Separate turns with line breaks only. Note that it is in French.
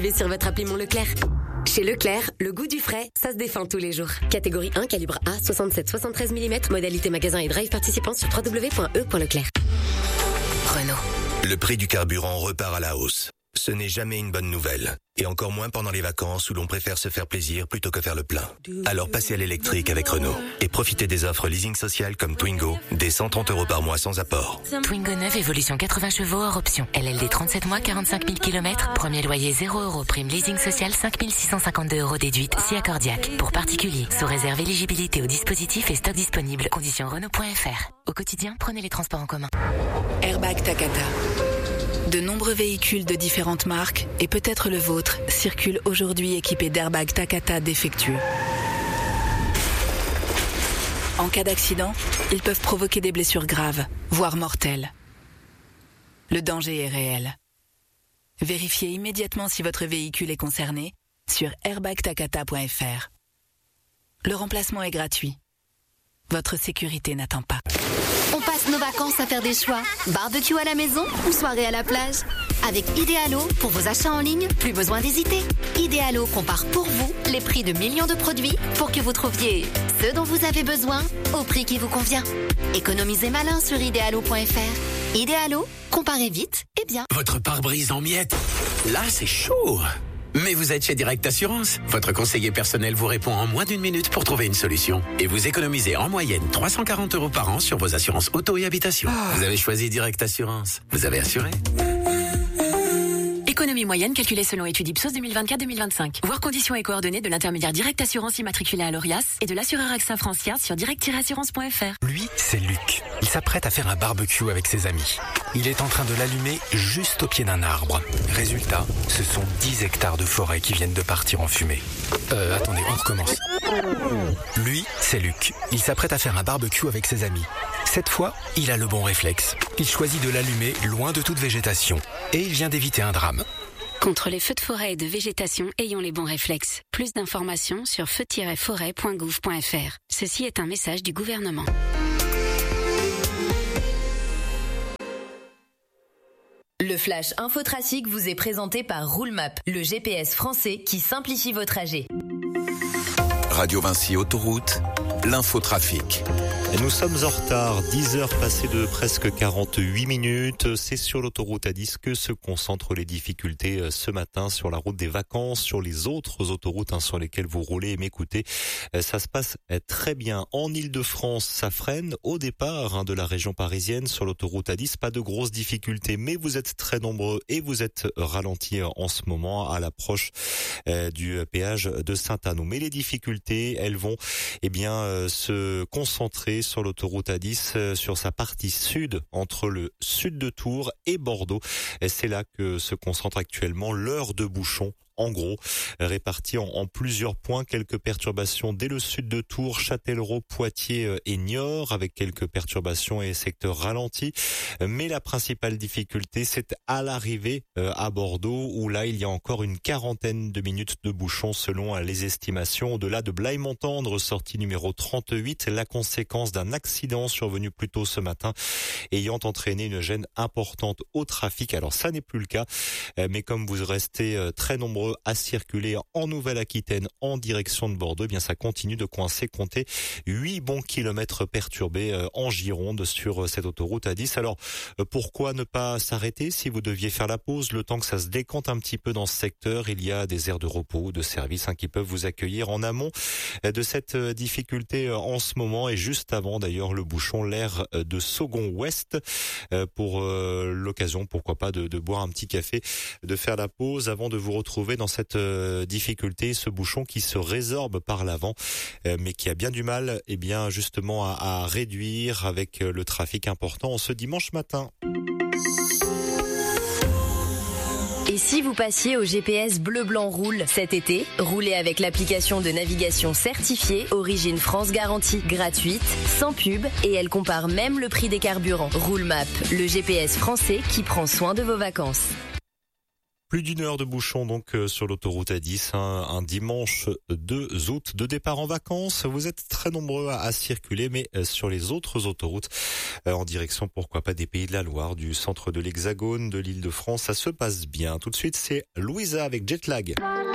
Sur votre appli Mon Leclerc. Chez Leclerc, le goût du frais, ça se défend tous les jours. Catégorie 1, calibre A, 67-73 mm, modalité magasin et drive participant sur www.e.leclerc. Renault.
Le prix du carburant repart à la hausse. Ce n'est jamais une bonne nouvelle. Et encore moins pendant les vacances où l'on préfère se faire plaisir plutôt que faire le plein. Alors passez à l'électrique avec Renault. Et profitez des offres leasing social comme Twingo, des 130 € par mois sans apport.
Twingo 9, évolution 80 chevaux hors option. LLD 37 mois, 45 000 km. Premier loyer 0 €. Prime leasing social 5 652 € déduite, si accordiaque. Pour particuliers, sous réserve éligibilité au dispositif et stock disponible. Conditions Renault.fr. Au quotidien, prenez les transports en commun.
Airbag Takata. De nombreux véhicules de différentes marques, et peut-être le vôtre, circulent aujourd'hui équipés d'airbags Takata défectueux. En cas d'accident, ils peuvent provoquer des blessures graves, voire mortelles. Le danger est réel. Vérifiez immédiatement si votre véhicule est concerné sur airbagtakata.fr. Le remplacement est gratuit. Votre sécurité n'attend pas.
On passe nos vacances à faire des choix. Barbecue à la maison ou soirée à la plage. Avec Idealo, pour vos achats en ligne, plus besoin d'hésiter. Idealo compare pour vous les prix de millions de produits pour que vous trouviez ce dont vous avez besoin au prix qui vous convient. Économisez malin sur idealo.fr. Idealo, comparez vite et bien.
Votre pare-brise en miettes, là c'est chaud. Mais vous êtes chez Direct Assurance. Votre conseiller personnel vous répond en moins d'1 minute pour trouver une solution. Et vous économisez en moyenne 340 € par an sur vos assurances auto et habitation. Vous avez choisi Direct Assurance. Vous avez assuré.
Économie moyenne calculée selon étude Ipsos 2024-2025. Voir conditions et coordonnées de l'intermédiaire Direct Assurance immatriculé à l'ORIAS et de l'assureur AXA Francia sur direct-assurance.fr.
Lui, c'est Luc. Il s'apprête à faire un barbecue avec ses amis. Il est en train de l'allumer juste au pied d'un arbre. Résultat, ce sont 10 hectares de forêt qui viennent de partir en fumée. Attendez, on recommence. Lui, c'est Luc. Il s'apprête à faire un barbecue avec ses amis. Cette fois, il a le bon réflexe. Il choisit de l'allumer loin de toute végétation. Et il vient d'éviter un drame.
Contre les feux de forêt et de végétation, ayons les bons réflexes. Plus d'informations sur feu-forêt.gouv.fr. Ceci est un message du gouvernement.
Le Flash Infotrafic vous est présenté par Roulemap, le GPS français qui simplifie vos trajets.
Radio Vinci Autoroute, l'infotrafic.
Nous sommes en retard, 10 heures passées de presque 48 minutes. C'est sur l'autoroute A10 que se concentrent les difficultés ce matin sur la route des vacances, sur les autres autoroutes sur lesquelles vous roulez et m'écoutez. Ça se passe très bien. En Ile-de-France, ça freine au départ de la région parisienne sur l'autoroute A10. Pas de grosses difficultés, mais vous êtes très nombreux et vous êtes ralentis en ce moment à l'approche du péage de Saint-Anneau. Mais les difficultés, elles vont se concentrer sur l'autoroute A10, sur sa partie sud, entre le sud de Tours et Bordeaux. Et c'est là que se concentre actuellement l'heure de bouchon. En gros, répartis en plusieurs points, quelques perturbations dès le sud de Tours, Châtellerault, Poitiers et Niort, avec quelques perturbations et secteurs ralentis. Mais la principale difficulté, c'est à l'arrivée à Bordeaux, où là, il y a encore une quarantaine de minutes de bouchons selon les estimations. Au-delà de Blaye-Montendre, sortie numéro 38, la conséquence d'un accident survenu plus tôt ce matin, ayant entraîné une gêne importante au trafic. Alors ça n'est plus le cas, mais comme vous restez très nombreux à circuler en Nouvelle-Aquitaine en direction de Bordeaux, eh bien ça continue de coincer. Comptez 8 bons kilomètres perturbés en Gironde sur cette autoroute A10. Alors pourquoi ne pas s'arrêter si vous deviez faire la pause, le temps que ça se décante un petit peu dans ce secteur? Il y a des aires de repos, de services qui peuvent vous accueillir en amont de cette difficulté en ce moment, et juste avant d'ailleurs le bouchon, l'aire de Saugon-Ouest, pour l'occasion, pourquoi pas, de boire un petit café, de faire la pause avant de vous retrouver dans cette difficulté, ce bouchon qui se résorbe par l'avant, mais qui a bien du mal justement à réduire avec le trafic important ce dimanche matin.
Et si vous passiez au GPS Bleu Blanc Roule cet été, roulez avec l'application de navigation certifiée Origine France Garantie, gratuite, sans pub, et elle compare même le prix des carburants. Roulemap, le GPS français qui prend soin de vos vacances.
Plus d'une heure de bouchon donc sur l'autoroute A10, un dimanche 2 août de départ en vacances. Vous êtes très nombreux à circuler, mais sur les autres autoroutes en direction, pourquoi pas, des Pays de la Loire, du centre de l'Hexagone, de l'Île-de-France, ça se passe bien. Tout de suite, c'est Louisa avec Jetlag.